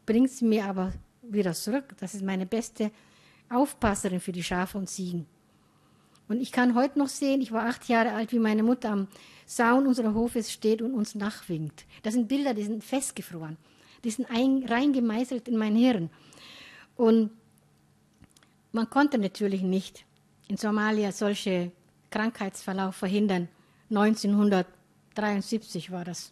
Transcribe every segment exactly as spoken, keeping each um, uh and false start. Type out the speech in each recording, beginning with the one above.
bringt sie mir aber wieder zurück. Das ist meine beste Aufpasserin für die Schafe und Ziegen. Und ich kann heute noch sehen, ich war acht Jahre alt, wie meine Mutter am Zaun unseres Hofes steht und uns nachwinkt. Das sind Bilder, die sind festgefroren. Die sind ein, reingemeißelt in mein Hirn. Und man konnte natürlich nicht in Somalia solche Krankheitsverlauf verhindern. neunzehnhundertdreiundsiebzig war das.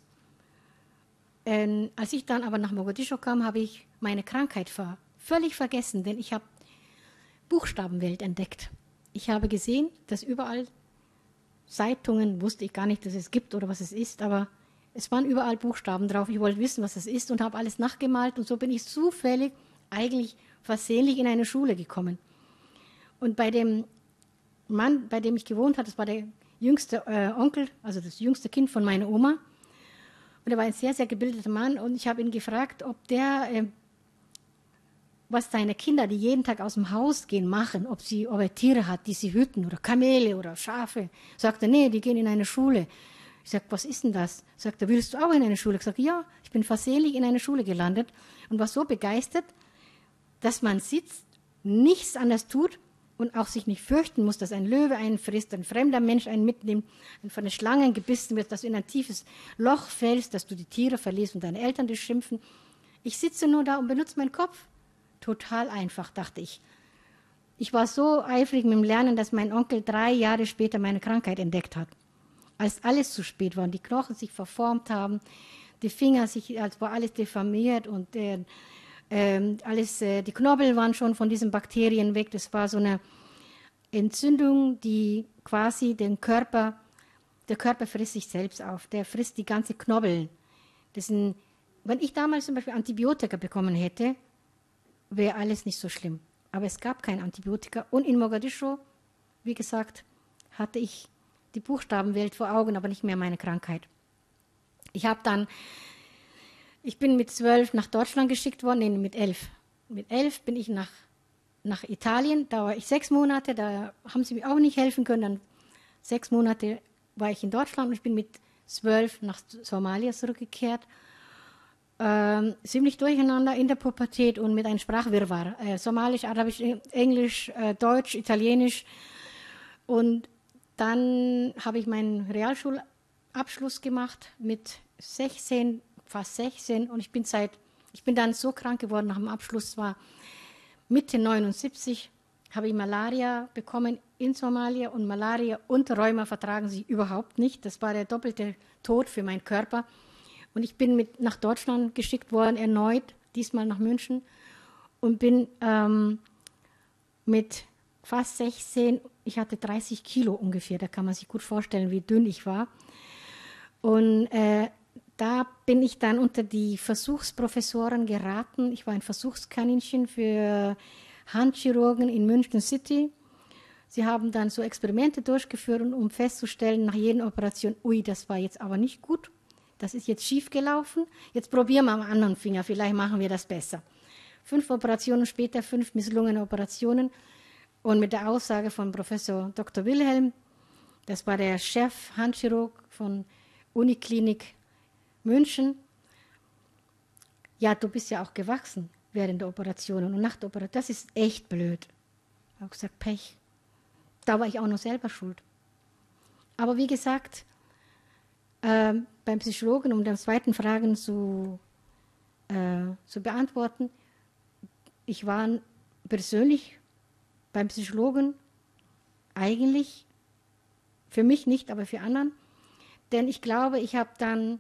Ähm, als ich dann aber nach Mogadischu kam, habe ich meine Krankheit ver völlig vergessen, denn ich habe Buchstabenwelt entdeckt. Ich habe gesehen, dass überall Zeitungen, wusste ich gar nicht, dass es gibt oder was es ist, aber es waren überall Buchstaben drauf. Ich wollte wissen, was es ist und habe alles nachgemalt und so bin ich zufällig, eigentlich versehentlich in eine Schule gekommen. Und bei dem Mann, bei dem ich gewohnt habe, das war der jüngste äh, Onkel, also das jüngste Kind von meiner Oma. Und er war ein sehr, sehr gebildeter Mann und ich habe ihn gefragt, ob der, äh, was seine Kinder, die jeden Tag aus dem Haus gehen, machen, ob, sie, ob er Tiere hat, die sie hüten oder Kamele oder Schafe. Sagt er, nee, die gehen in eine Schule. Ich sage, was ist denn das? Sagt er, willst du auch in eine Schule? Ich sage, ja, ich bin versehentlich in eine Schule gelandet und war so begeistert, dass man sitzt, nichts anderes tut und auch sich nicht fürchten muss, dass ein Löwe einen frisst, ein fremder Mensch einen mitnimmt, von den Schlangen gebissen wird, dass du in ein tiefes Loch fällst, dass du die Tiere verlierst und deine Eltern dich schimpfen. Ich sitze nur da und benutze meinen Kopf. Total einfach, dachte ich. Ich war so eifrig mit dem Lernen, dass mein Onkel drei Jahre später meine Krankheit entdeckt hat. Als alles zu spät war und die Knochen sich verformt haben, die Finger sich, als war alles deformiert und äh, äh, alles, äh, die Knorpel waren schon von diesen Bakterien weg. Das war so eine Entzündung, die quasi den Körper, der Körper frisst sich selbst auf, der frisst die ganze Knorpel. Das sind, wenn ich damals zum Beispiel Antibiotika bekommen hätte, wäre alles nicht so schlimm. Aber es gab kein Antibiotika. Und in Mogadischu, wie gesagt, hatte ich die Buchstabenwelt vor Augen, aber nicht mehr meine Krankheit. Ich habe dann, ich bin mit zwölf nach Deutschland geschickt worden, nee, mit elf. Mit elf bin ich nach, nach Italien, da war ich sechs Monate, da haben sie mir auch nicht helfen können. Dann sechs Monate war ich in Deutschland und ich bin mit zwölf nach Somalia zurückgekehrt. Ähm, ziemlich durcheinander in der Pubertät und mit einem Sprachwirrwarr. Äh, Somalisch, Arabisch, Englisch, äh, Deutsch, Italienisch. Und dann habe ich meinen Realschulabschluss gemacht mit sechzehn, fast sechzehn. Und ich bin, seit, ich bin dann so krank geworden nach dem Abschluss, es war Mitte neunundsiebzig, habe ich Malaria bekommen in Somalia. Und Malaria und Rheuma vertragen sich überhaupt nicht. Das war der doppelte Tod für meinen Körper. Und ich bin mit nach Deutschland geschickt worden, erneut, diesmal nach München. Und bin ähm, mit fast sechzehn, ich hatte dreißig Kilo ungefähr, da kann man sich gut vorstellen, wie dünn ich war. Und äh, da bin ich dann unter die Versuchsprofessoren geraten. Ich war ein Versuchskaninchen für Handchirurgen in München City. Sie haben dann so Experimente durchgeführt, um festzustellen, nach jeder Operation, ui, das war jetzt aber nicht gut. Das ist jetzt schief gelaufen. Jetzt probieren wir am anderen Finger, vielleicht machen wir das besser. Fünf Operationen später, fünf misslungene Operationen. Und mit der Aussage von Professor Doktor Wilhelm, das war der Chef Handchirurg von Uniklinik München, ja, du bist ja auch gewachsen während der Operationen und nach der Operation. Das ist echt blöd. Ich habe gesagt, Pech. Da war ich auch noch selber schuld. Aber wie gesagt, äh, beim Psychologen, um die zweiten Fragen zu, äh, zu beantworten, ich war persönlich beim Psychologen eigentlich, für mich nicht, aber für anderen, denn ich glaube, ich habe dann,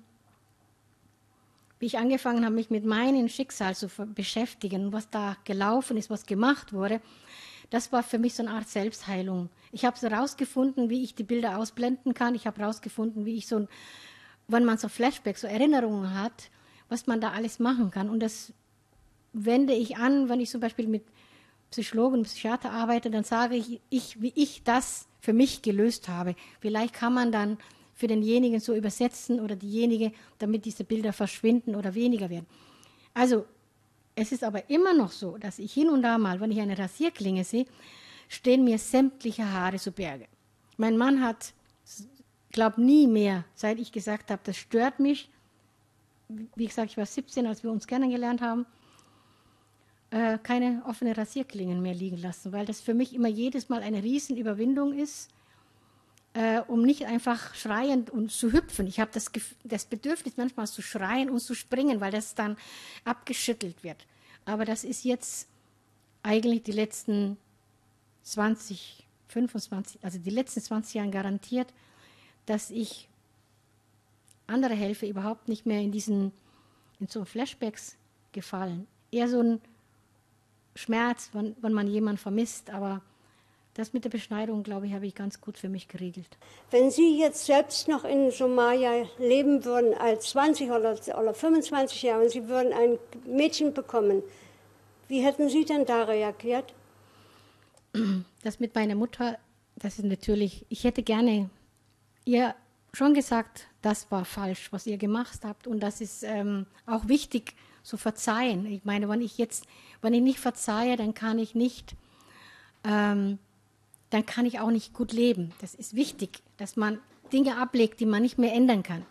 wie ich angefangen habe, mich mit meinem Schicksal zu beschäftigen, was da gelaufen ist, was gemacht wurde, das war für mich so eine Art Selbstheilung. Ich habe so herausgefunden, wie ich die Bilder ausblenden kann. Ich habe herausgefunden, wie ich so, wenn man so Flashbacks, so Erinnerungen hat, was man da alles machen kann. Und das wende ich an, wenn ich zum Beispiel mit Psychologen und Psychiater arbeite, dann sage ich, ich, wie ich das für mich gelöst habe. Vielleicht kann man dann für denjenigen so übersetzen oder diejenige, damit diese Bilder verschwinden oder weniger werden. Also es ist aber immer noch so, dass ich hin und da mal, wenn ich eine Rasierklinge sehe, stehen mir sämtliche Haare zu Berge. Mein Mann hat, glaube nie mehr, seit ich gesagt habe, das stört mich. Wie gesagt, ich war siebzehn, als wir uns kennengelernt haben. äh, keine offenen Rasierklingen mehr liegen lassen, weil das für mich immer jedes Mal eine Riesenüberwindung ist, äh, um nicht einfach schreiend und zu hüpfen. Ich habe das, das Bedürfnis manchmal zu schreien und zu springen, weil das dann abgeschüttelt wird. Aber das ist jetzt eigentlich die letzten zwanzig, fünfundzwanzig, also die letzten zwanzig Jahre garantiert, dass ich andere helfe, überhaupt nicht mehr in diesen, in so Flashbacks gefallen. Eher so ein Schmerz, wenn, wenn man jemanden vermisst, aber das mit der Beschneidung, glaube ich, habe ich ganz gut für mich geregelt. Wenn Sie jetzt selbst noch in Somalia leben würden, als zwanzig oder, oder fünfundzwanzig Jahre, und Sie würden ein Mädchen bekommen, wie hätten Sie denn da reagiert? Das mit meiner Mutter, das ist natürlich, ich hätte gerne ihr schon gesagt, das war falsch, was ihr gemacht habt. Und das ist ähm, auch wichtig, zu verzeihen. Ich meine, wenn ich jetzt, wenn ich nicht verzeihe, dann kann ich nicht, ähm, dann kann ich auch nicht gut leben. Das ist wichtig, dass man Dinge ablegt, die man nicht mehr ändern kann.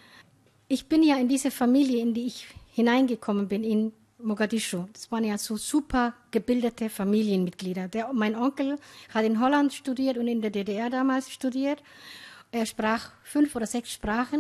Ich bin ja in diese Familie, in die ich hineingekommen bin, in Mogadischu. Das waren ja so super gebildete Familienmitglieder. Der, mein Onkel hat in Holland studiert und in der D D R damals studiert. Er sprach fünf oder sechs Sprachen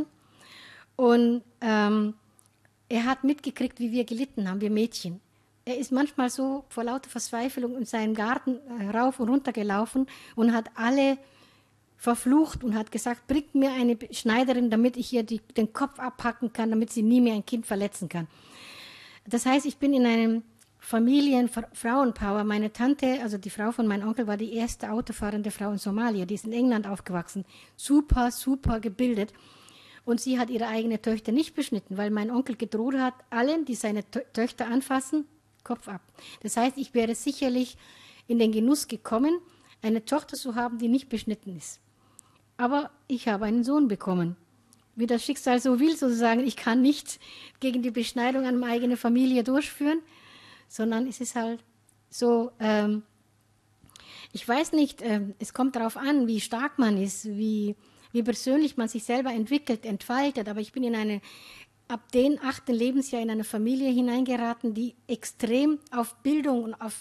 und ähm, er hat mitgekriegt, wie wir gelitten haben, wir Mädchen. Er ist manchmal so vor lauter Verzweiflung in seinem Garten äh, rauf und runter gelaufen und hat alle verflucht und hat gesagt, bringt mir eine Schneiderin, damit ich ihr die, den Kopf abhacken kann, damit sie nie mehr ein Kind verletzen kann. Das heißt, ich bin in einem Familien-Frauenpower. Meine Tante, also die Frau von meinem Onkel, war die erste autofahrende Frau in Somalia. Die ist in England aufgewachsen. Super, super gebildet. Und sie hat ihre eigene Töchter nicht beschnitten, weil mein Onkel gedroht hat, allen, die seine Tö- Töchter anfassen, Kopf ab. Das heißt, ich wäre sicherlich in den Genuss gekommen, eine Tochter zu haben, die nicht beschnitten ist. Aber ich habe einen Sohn bekommen. Wie das Schicksal so will, sozusagen, ich kann nicht gegen die Beschneidung an meine eigene Familie durchführen, sondern es ist halt so, ähm, ich weiß nicht, ähm, es kommt darauf an, wie stark man ist, wie, wie persönlich man sich selber entwickelt, entfaltet, aber ich bin in eine, ab dem achten Lebensjahr in eine Familie hineingeraten, die extrem auf Bildung und auf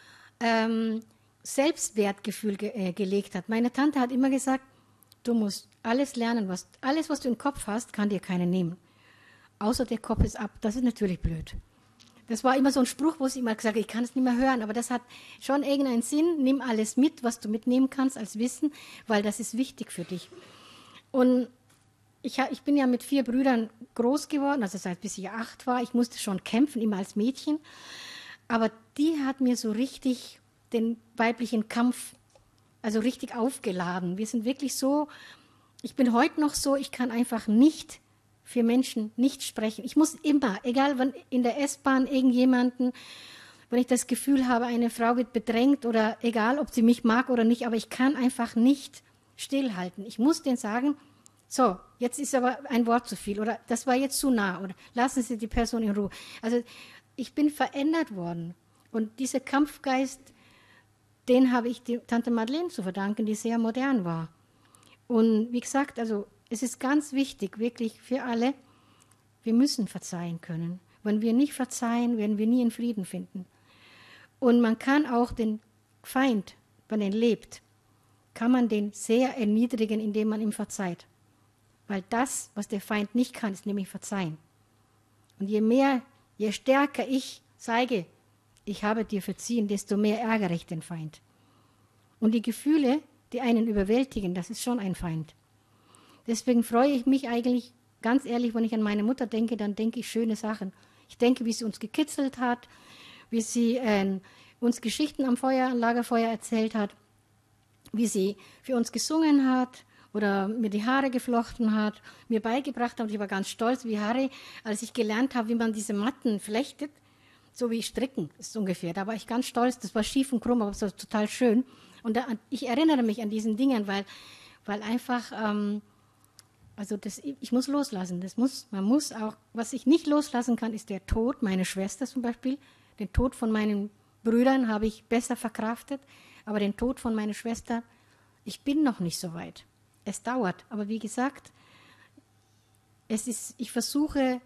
ähm, Selbstwertgefühl ge äh, gelegt hat. Meine Tante hat immer gesagt, du musst alles lernen, was, alles, was du im Kopf hast, kann dir keiner nehmen. Außer der Kopf ist ab. Das ist natürlich blöd. Das war immer so ein Spruch, wo sie immer gesagt hat, ich kann es nicht mehr hören, aber das hat schon irgendeinen Sinn. Nimm alles mit, was du mitnehmen kannst als Wissen, weil das ist wichtig für dich. Und ich, ich bin ja mit vier Brüdern groß geworden, also seit bis ich acht war. Ich musste schon kämpfen, immer als Mädchen. Aber die hat mir so richtig den weiblichen Kampf, also richtig aufgeladen. Wir sind wirklich so, ich bin heute noch so, ich kann einfach nicht für Menschen nicht sprechen. Ich muss immer, egal wann in der S-Bahn irgendjemanden, wenn ich das Gefühl habe, eine Frau wird bedrängt oder egal, ob sie mich mag oder nicht, aber ich kann einfach nicht stillhalten. Ich muss denen sagen, so, jetzt ist aber ein Wort zu viel oder das war jetzt zu nah oder lassen Sie die Person in Ruhe. Also ich bin verändert worden und dieser Kampfgeist, den habe ich die Tante Madeleine zu verdanken, die sehr modern war. Und wie gesagt, also es ist ganz wichtig, wirklich für alle, wir müssen verzeihen können. Wenn wir nicht verzeihen, werden wir nie in Frieden finden. Und man kann auch den Feind, wenn er lebt, kann man den sehr erniedrigen, indem man ihm verzeiht. Weil das, was der Feind nicht kann, ist nämlich verzeihen. Und je mehr, je stärker ich zeige, ich habe dir verziehen, desto mehr ärgere ich den Feind. Und die Gefühle, die einen überwältigen, das ist schon ein Feind. Deswegen freue ich mich eigentlich, ganz ehrlich, wenn ich an meine Mutter denke, dann denke ich schöne Sachen. Ich denke, wie sie uns gekitzelt hat, wie sie äh, uns Geschichten am Feuer, am Lagerfeuer erzählt hat, wie sie für uns gesungen hat oder mir die Haare geflochten hat, mir beigebracht hat. Und ich war ganz stolz, wie Harry, als ich gelernt habe, wie man diese Matten flechtet, so wie Stricken ist ungefähr. Da war ich ganz stolz, das war schief und krumm, aber es war total schön. Und da, ich erinnere mich an diesen Dingen, weil, weil einfach, ähm, also das, ich muss loslassen. Das muss, man muss auch, was ich nicht loslassen kann, ist der Tod meiner Schwester zum Beispiel. Den Tod von meinen Brüdern habe ich besser verkraftet, aber den Tod von meiner Schwester, ich bin noch nicht so weit. Es dauert, aber wie gesagt, es ist, ich versuche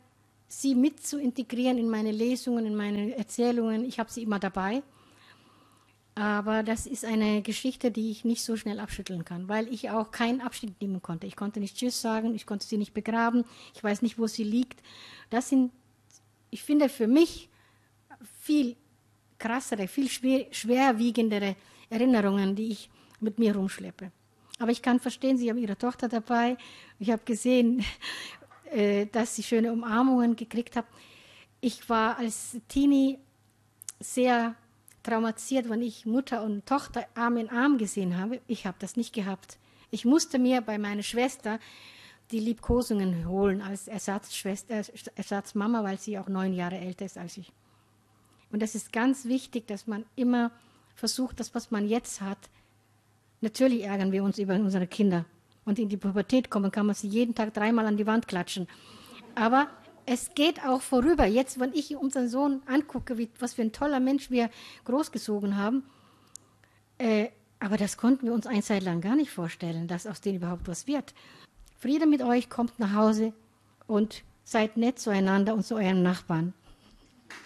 sie mit zu integrieren in meine Lesungen, in meine Erzählungen. Ich habe sie immer dabei. Aber das ist eine Geschichte, die ich nicht so schnell abschütteln kann, weil ich auch keinen Abschied nehmen konnte. Ich konnte nicht Tschüss sagen, ich konnte sie nicht begraben, ich weiß nicht, wo sie liegt. Das sind, ich finde, für mich viel krassere, viel schwer, schwerwiegendere Erinnerungen, die ich mit mir rumschleppe. Aber ich kann verstehen, Sie haben Ihre Tochter dabei. Ich habe gesehen, dass sie schöne Umarmungen gekriegt hat. Ich war als Teenie sehr traumatisiert, wenn ich Mutter und Tochter Arm in Arm gesehen habe. Ich habe das nicht gehabt. Ich musste mir bei meiner Schwester die Liebkosungen holen als Ersatzschwester, Ersatzmama, weil sie auch neun Jahre älter ist als ich. Und das ist ganz wichtig, dass man immer versucht, das, was man jetzt hat, natürlich ärgern wir uns über unsere Kinder. Und in die Pubertät kommen, kann man sie jeden Tag dreimal an die Wand klatschen. Aber es geht auch vorüber. Jetzt, wenn ich unseren Sohn angucke, wie, was für ein toller Mensch wir großgezogen haben, äh, aber das konnten wir uns eine Zeit lang gar nicht vorstellen, dass aus denen überhaupt was wird. Friede mit euch, kommt nach Hause und seid nett zueinander und zu euren Nachbarn.